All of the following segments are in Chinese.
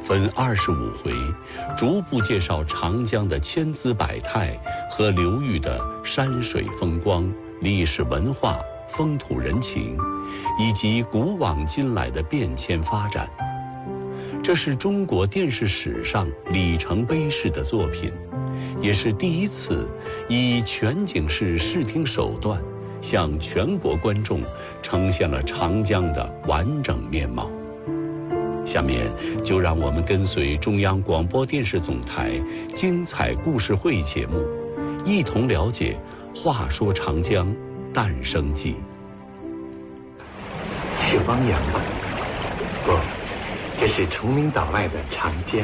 分25回，逐步介绍长江的千姿百态和流域的山水风光、历史文化、风土人情，以及古往今来的变迁发展。这是中国电视史上里程碑式的作品，也是第一次以全景式视听手段向全国观众呈现了长江的完整面貌。下面就让我们跟随中央广播电视总台精彩故事会节目，一同了解《话说长江诞生记》。 是汪洋吧？不，这是崇明岛外的长江。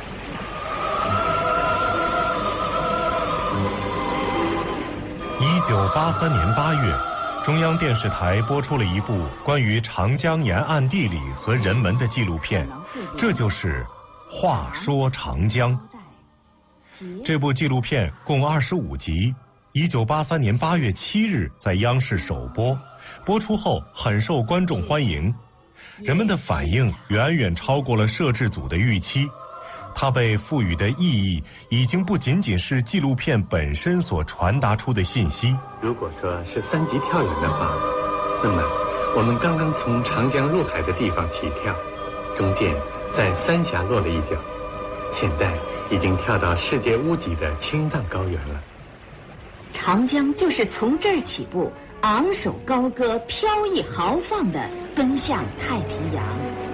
1983年8月，中央电视台播出了一部关于长江沿岸地理和人文的纪录片，这就是《话说长江》。这部纪录片共25集，1983年8月7日在央视首播，播出后很受观众欢迎，人们的反应远远超过了摄制组的预期。它被赋予的意义已经不仅仅是纪录片本身所传达出的信息。 如果说是3级跳远的话，那么我们刚刚从长江入海的地方起跳，中间在三峡落了一脚，现在已经跳到世界屋脊的青藏高原了。 长江就是从这儿起步，昂首高歌、飘逸豪放地奔向太平洋。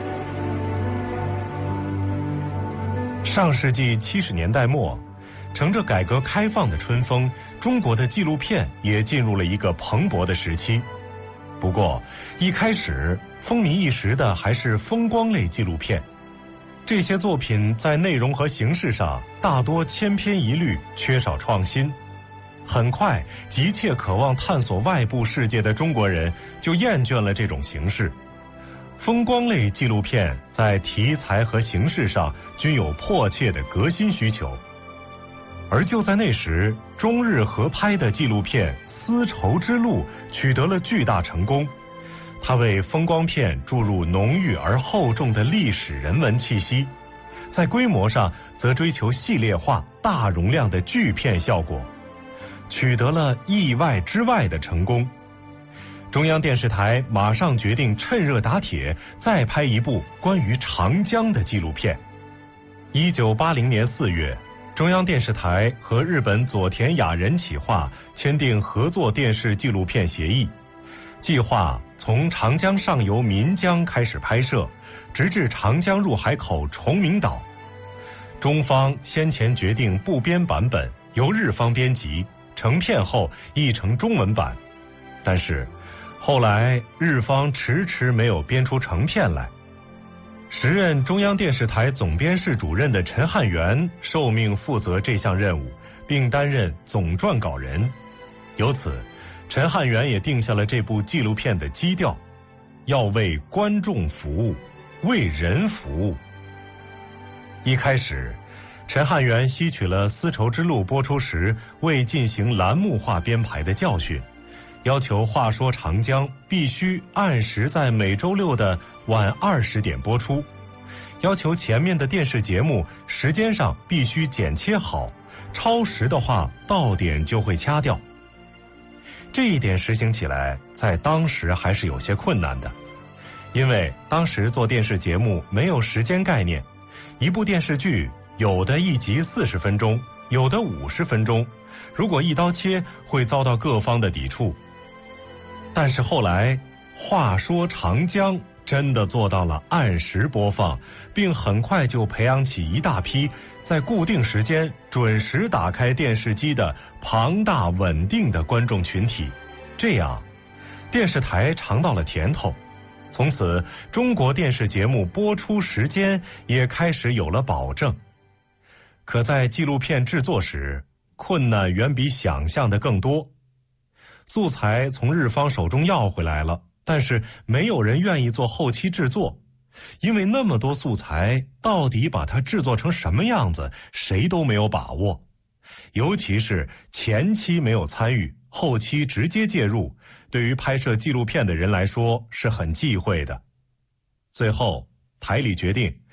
上世纪70年代末，乘着改革开放的春风，中国的纪录片也进入了一个蓬勃的时期。不过，一开始风靡一时的还是风光类纪录片，这些作品在内容和形式上大多千篇一律，缺少创新。很快，急切渴望探索外部世界的中国人就厌倦了这种形式。风光类纪录片在题材和形式上均有迫切的革新需求，而就在那时，中日合拍的纪录片《丝绸之路》取得了巨大成功，它为风光片注入浓郁而厚重的历史人文气息，在规模上则追求系列化、大容量的巨片效果，取得了意外之外的成功。中央电视台马上决定趁热打铁，再拍一部关于长江的纪录片。1980年4月，中央电视台和日本佐田雅人企划签订合作电视纪录片协议，计划从长江上游岷江开始拍摄，直至长江入海口崇明岛。中方先前决定部编版本由日方编辑，成片后译成中文版，但是后来日方迟迟没有编出成片来。时任中央电视台总编室主任的陈汉元受命负责这项任务，并担任总撰稿人。由此，陈汉元也定下了这部纪录片的基调：要为观众服务，为人服务。一开始，陈汉元吸取了《丝绸之路》播出时未进行栏目化编排的教训，要求《话说长江》必须按时在每周6的晚20点播出，要求前面的电视节目时间上必须剪切好，超时的话到点就会掐掉。这一点实行起来，在当时还是有些困难的，因为当时做电视节目没有时间概念，一部电视剧有的一集40分钟，有的50分钟，如果一刀切，会遭到各方的抵触。但是后来，《话说长江》真的做到了按时播放，并很快就培养起一大批在固定时间准时打开电视机的庞大稳定的观众群体。这样，电视台尝到了甜头，从此中国电视节目播出时间也开始有了保证。可在纪录片制作时，困难远比想象的更多。素材从日方手中要回来了，但是没有人愿意做后期制作，因为那么多素材，到底把它制作成什么样子，谁都没有把握。尤其是前期没有参与，后期直接介入，对于拍摄纪录片的人来说是很忌讳的。最后，台里决定